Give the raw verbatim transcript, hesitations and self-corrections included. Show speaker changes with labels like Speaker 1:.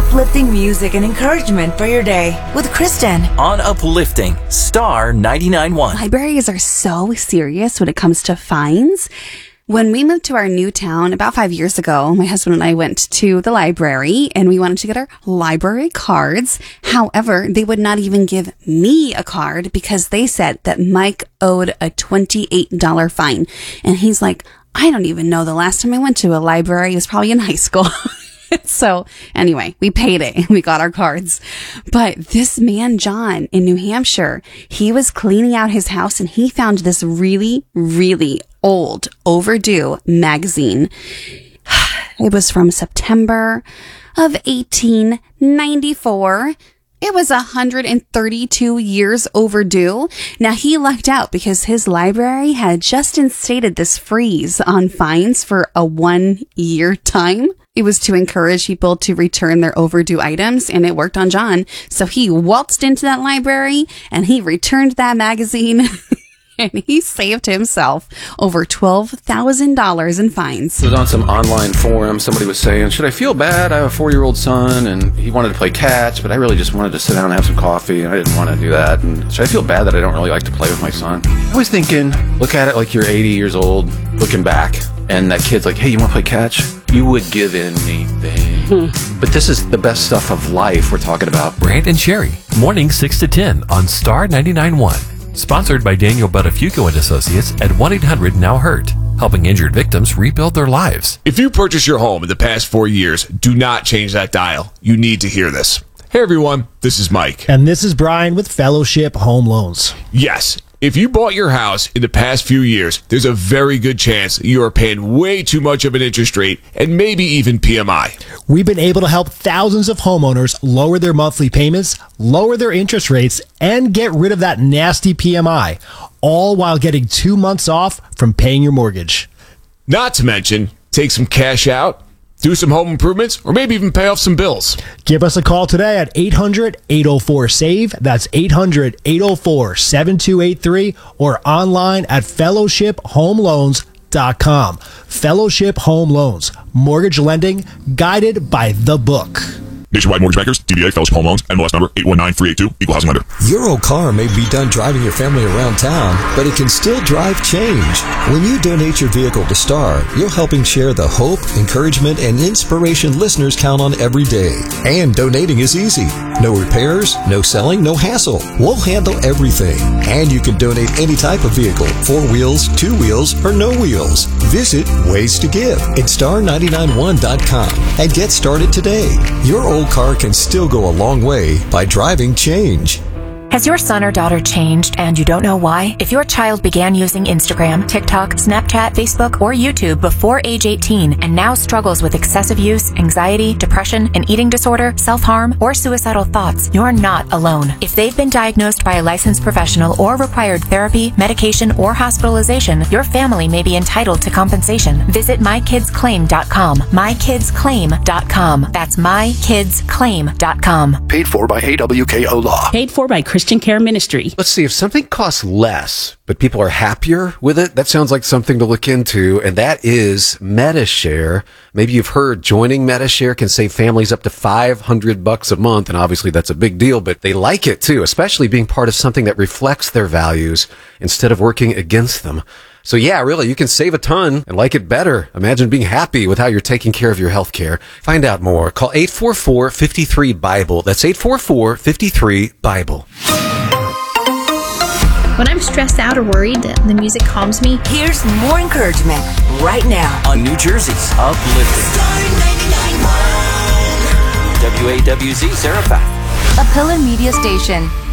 Speaker 1: Uplifting music and encouragement for your day with Kristen
Speaker 2: on Uplifting Star ninety-nine point one.
Speaker 3: Libraries are so serious when it comes to fines. When we moved to our new town about five years ago, my husband and I went to the library and we wanted to get our library cards. However, they would not even give me a card because they said that Mike owed a twenty-eight dollars fine. And he's like, I don't even know the last time I went to a library. It was probably in high school. So anyway, we paid it. We got our cards. But this man, John, in New Hampshire, he was cleaning out his house and he found this really, really old, overdue magazine. It was from September of eighteen ninety-four. It was one hundred thirty-two years overdue. Now, he lucked out because his library had just instated this freeze on fines for a one-year time. It was to encourage people to return their overdue items, and it worked on John. So he waltzed into that library, and he returned that magazine, and he saved himself over twelve thousand dollars in fines.
Speaker 4: It was on some online forum. Somebody was saying, should I feel bad? I have a four-year-old son, and he wanted to play catch, but I really just wanted to sit down and have some coffee, and I didn't want to do that. And should I feel bad that I don't really like to play with my son? I was thinking, look at it like you're eighty years old, looking back, and that kid's like, hey, you want to play catch? You would give anything. But this is the best stuff of life we're talking about.
Speaker 5: Brant and Sherry, morning six to ten on Star ninety-nine point one. Sponsored by Daniel Buttafuoco and Associates at one eight hundred now hurt, helping injured victims rebuild their lives.
Speaker 6: If you purchased your home in the past four years, do not change that dial. You need to hear this. Hey everyone, this is Mike.
Speaker 7: And this is Brian with Fellowship Home Loans.
Speaker 6: Yes. If you bought your house in the past few years, there's a very good chance that you are paying way too much of an interest rate and maybe even P M I.
Speaker 7: We've been able to help thousands of homeowners lower their monthly payments, lower their interest rates, and get rid of that nasty P M I, all while getting two months off from paying your mortgage.
Speaker 6: Not to mention, take some cash out, do some home improvements, or maybe even pay off some bills.
Speaker 7: Give us a call today at eight hundred, eight oh four, SAVE. That's eight hundred, eight oh four, seven two eight three or online at fellowship home loans dot com. Fellowship Home Loans. Mortgage lending guided by the book.
Speaker 8: Nationwide Mortgage Bankers, D B A, Fellowship Home Loans, N M L S number eight one nine three eight two, Equal Housing Lender.
Speaker 9: Your old car may be done driving your family around town, but it can still drive change. When you donate your vehicle to Star, you're helping share the hope, encouragement, and inspiration listeners count on every day. And donating is easy. No repairs, no selling, no hassle. We'll handle everything. And you can donate any type of vehicle, four wheels, two wheels, or no wheels. Visit Ways to Give at star nine nine one dot com and get started today. Your old car can still go a long way by driving change.
Speaker 10: Has your son or daughter changed and you don't know why? If your child began using Instagram, TikTok, Snapchat, Facebook, or YouTube before age eighteen and now struggles with excessive use, anxiety, depression, an eating disorder, self-harm, or suicidal thoughts, you're not alone. If they've been diagnosed by a licensed professional or required therapy, medication, or hospitalization, your family may be entitled to compensation. Visit my kids claim dot com. my kids claim dot com. That's my kids claim dot com.
Speaker 11: Paid for by A W K O Law.
Speaker 12: Paid for by Christian Care Ministry.
Speaker 4: Let's see, if something costs less, but people are happier with it, that sounds like something to look into, and that is Medi-Share. Maybe you've heard joining Medi-Share can save families up to five hundred bucks a month, and obviously that's a big deal, but they like it too, especially being part of something that reflects their values instead of working against them. So yeah, really, you can save a ton and like it better. Imagine being happy with how you're taking care of your health care. Find out more. Call eight four four, five three, BIBLE. That's eight four four, five three, BIBLE.
Speaker 13: When I'm stressed out or worried, the music calms me.
Speaker 1: Here's more encouragement right now
Speaker 2: on New Jersey's Uplifting Star ninety-nine point one. W A W Z Zarephath.
Speaker 14: A Pillar Media Station.